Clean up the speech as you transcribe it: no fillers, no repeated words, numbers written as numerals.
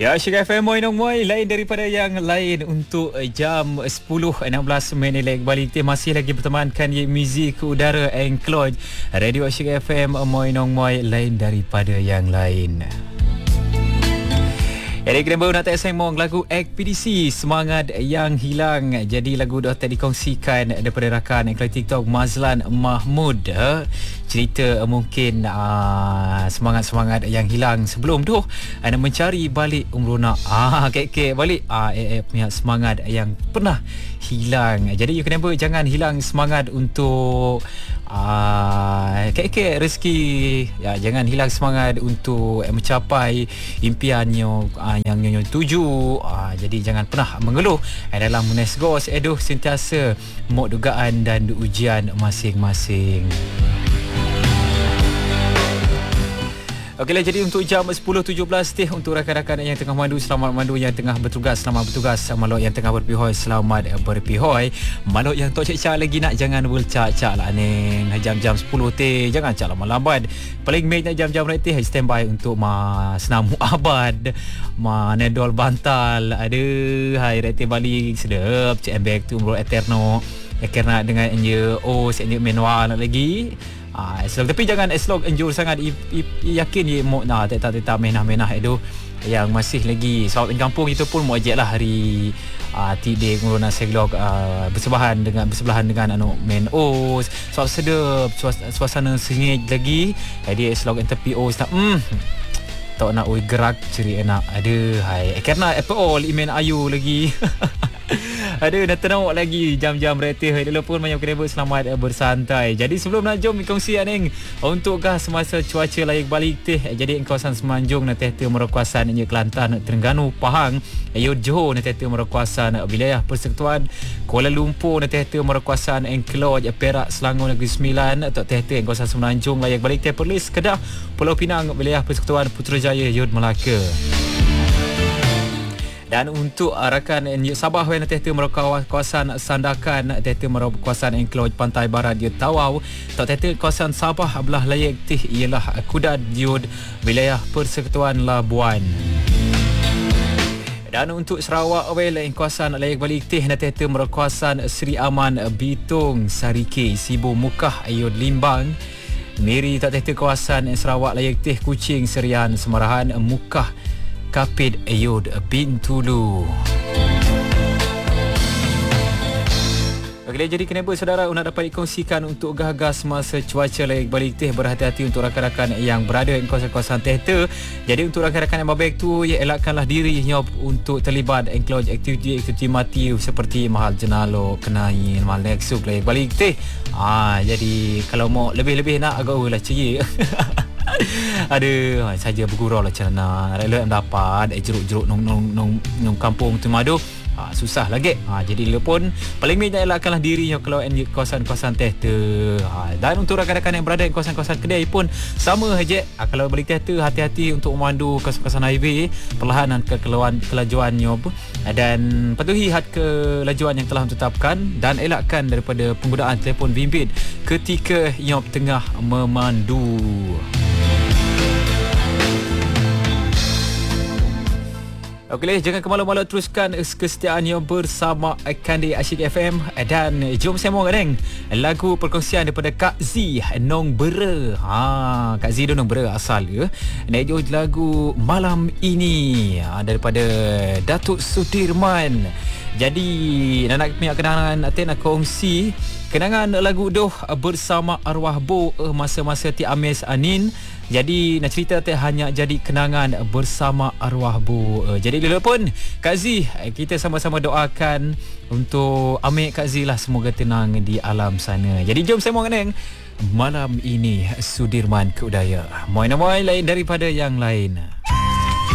Ya, Asyik FM Moy lain daripada yang lain untuk jam 10.16 kembali kita masih lagi bertemankan ye muzik udara Encloj Radio Asyik FM Moy lain daripada yang lain. Jadi kita baru nak sembang lagu Ekspedisi Semangat Yang Hilang. Jadi lagu dah tadi dikongsikan daripada rakan Encloj TikTok Mazlan Mahmud. Cerita mungkin semangat-semangat yang hilang sebelum tu anda mencari balik Umrona. Kek-kek balik punya semangat yang pernah hilang. Jadi you kenapa jangan hilang semangat untuk kek-kek rezeki ya, jangan hilang semangat untuk mencapai impiannya yang nyonya tuju. Jadi jangan pernah mengeluh dalam menesgos sentiasa mok dugaan dan ujian masing-masing. Okeylah, jadi untuk jam 10.17 untuk rakan-rakan yang tengah memandu, selamat memandu. Yang tengah bertugas, selamat bertugas. Maluk yang tengah berpihoi, selamat berpihoi. Maluk yang tok cak-cak lagi nak, jangan bercak-cak lah neng. Jam-jam 10 jangan cak lambat-lambat. Paling main jam-jam retih standby untuk senam muabad, nedol bantal. Aduh, hai retih balik sedap. Cik back tu Umroh Eterno. Kerana dengan senyap manual lagi. Tapi jangan eslog enjur sangat. Yakin ye mo tak menah-menah itu yang masih lagi sawat kampung itu pun mo ajak lah hari tidik nguruna seglog bersebelahan dengan main sawat sedap suasana sengit lagi. Jadi eslog tepi tak tak nak gerak ceri enak. Aduh, hai kerana Apple imen ayu lagi. Aduh, dah tenang lagi jam-jam retih. Dulu pun banyak kena selamat bersantai. Jadi sebelum nak jom kongsi aning untuk kah semasa cuaca layak balik teh. Jadi kawasan Semenanjung na teh merokuasan nya Kelantan, Terengganu, Pahang, Ayod Johor na teh merokuasan wilayah Persekutuan Kuala Lumpur na teh merokuasan Encloj, Perak, Selangor, Negeri Sembilan atau teh kawasan Semenanjung layak balik teh Perlis, Kedah, Pulau Pinang, wilayah Persekutuan Putrajaya, Yod Melaka. Dan untuk rakan Sabah yang teh kawasan Sandakan, teh kawasan Encloj Pantai Barat di Tawau, teh kawasan Sabah belah layak teh ialah Kudat Diod, wilayah Persekutuan Labuan. Dan untuk Sarawak yang kawasan layak balik teh teh kawasan Seri Aman, Bitung, Sarike, Sibu Mukah, Ayod Limbang, Miri teh kawasan Sarawak layak teh Kuching, Serian, Semarahan, Mukah, Kapit, Ayod, Bintulu. Okey, jadi kenapa saudara nak dapat dikongsikan untuk gagas masa cuaca layak balik teh, berhati-hati untuk rakan-rakan yang berada di kawasan-kawasan teh tu. Jadi untuk rakan-rakan yang babek tu, ya elakkanlah dirinya untuk terlibat Encloj aktiviti mati seperti mahal jenalo, kenai, mahal neksuk layak balik teh. Jadi kalau mau lebih-lebih nak agak lah ceria. Aduh, saja bergurau lah cara rela dapat jeruk-jeruk nong kampung tu madu. Susah lagi. Jadi dia pun paling minta elakkanlah dirinya kalau kawasan-kawasan teh tu. Dan untuk rakan-rakan yang berada di kawasan-kawasan kedai pun sama saja. Kalau balik teh tu, hati-hati untuk memandu kawasan-kawasan highway, perlahan ke kelajuannya dan patuhi had kelajuan yang telah ditetapkan dan elakkan daripada penggunaan telefon bimbit ketika ia tengah memandu. Okey, jangan kemalu-malu, teruskan kesetiaannya bersama Kandi Asyik FM dan jom sembang geng lagu perkongsian daripada Kak Z Nong Bera. Kak Z Nong Bera asal ya. Naik lagu Malam Ini daripada Datuk Sudirman. Jadi nak punya kenangan nak kongsi kenangan lagu doh bersama arwah Bo masa-masa Ti Amis Anin. Jadi nak cerita hanya jadi kenangan bersama arwah Bu. Jadi dulu pun Kak Z, kita sama-sama doakan untuk Amik Kak Z lah, semoga tenang di alam sana. Jadi jom sembang neng Malam Ini Sudirman Keudaya. Moy lain daripada yang lain.